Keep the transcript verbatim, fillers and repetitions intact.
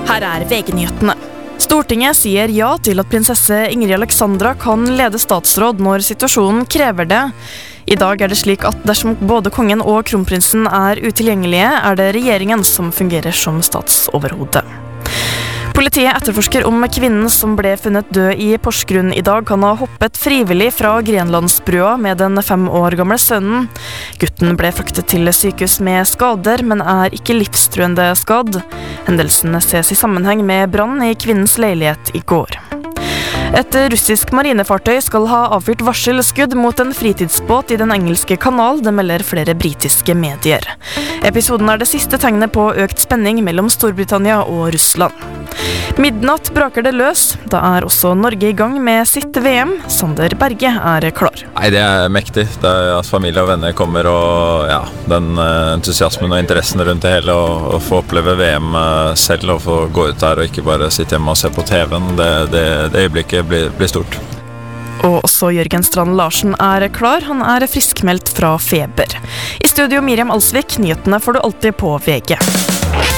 Her er V G-nyhetene. Stortinget sier ja til at prinsesse Ingrid Alexandra kan lede statsråd når situasjonen krever det. I dag er det slik at dersom både kongen og kronprinsen er utilgjengelige, er det regjeringen som fungerer som statsoverhode. Politiet etterforsker om kvinnen som ble funnet død i Porsgrunn i dag kan ha hoppet frivillig fra Grenlandsbrua med den fem år gamle sønnen. Gutten ble fraktet til sykehus med skader, men er ikke livstruende skadd. Hendelsen ses i sammenheng med brann i kvinnens leilighet i går. Et russisk marinefartøy skal ha avfyrt varselskudd mot en fritidsbåt i den engelske kanal, det melder flere britiske medier. Episoden er det siste tegnet på økt spenning mellom Storbritannia og Russland. Midnatt braker det løs. Da er også Norge i gang med sitt V M. Sander Berge er klar. Nei, det er mektig. Det er at familie og venner kommer, og ja, den entusiasmen og interessen rundt det hele, og, og få oppleve V M selv, og få gå ut der og ikke bare sitte hjemme og se på T V-en, det, det, det øyeblikket blir, blir stort. Og også Jørgen Strand Larsen er klar. Han er friskmeldt fra feber. I studio Miriam Alsvik, nyhetene får du alltid på V G.